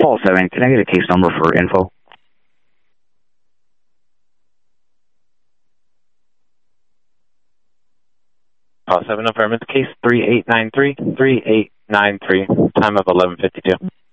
Paul 7, can I get a case number for info? Paul 7, affirmative, case 3893, 3893, time of 11:52.